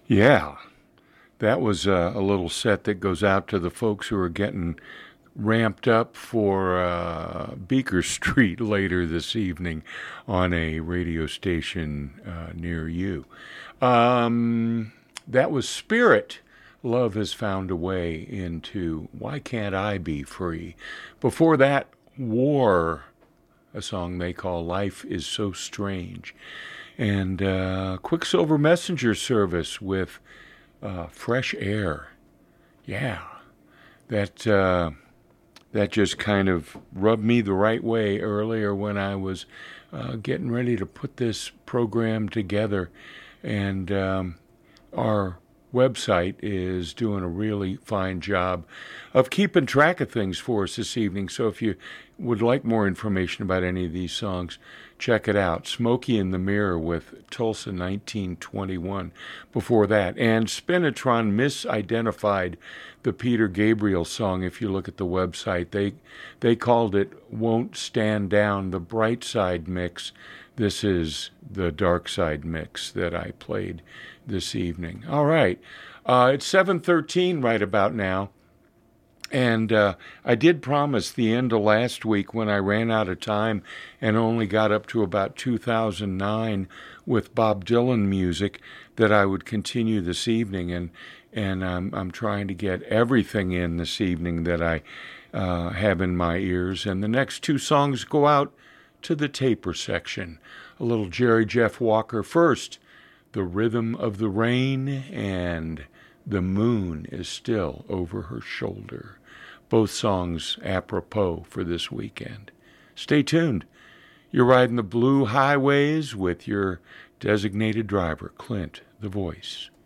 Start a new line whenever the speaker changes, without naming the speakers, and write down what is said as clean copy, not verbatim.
Yeah, that was a little set that goes out to the folks who are getting ramped up for Beaker Street later this evening on a radio station near you. That was Spirit. Love has found a way into Why Can't I Be Free? Before that, War, a song they call Life is So Strange. And Quicksilver Messenger Service with Fresh Air. Yeah, that that just kind of rubbed me the right way earlier when I was getting ready to put this program together. And our website is doing a really fine job of keeping track of things for us this evening. So if you would like more information about any of these songs, check it out. Smokey in the Mirror with Tulsa 1921 before that. And Spinatron misidentified the Peter Gabriel song. If you look at the website, they called it Won't Stand Down, the Bright Side mix. This is the Dark Side mix that I played this evening. All right. It's 7:13 right about now. And I did promise the end of last week when I ran out of time and only got up to about 2009 with Bob Dylan music that I would continue this evening. And I'm trying to get everything in this evening that I have in my ears. And the next two songs go out to the taper section. A little Jerry Jeff Walker first. The Rhythm of the Rain and The Moon is Still Over Her Shoulder. Both songs apropos for this weekend. Stay tuned. You're riding the blue highways with your designated driver, Clint, the Voice.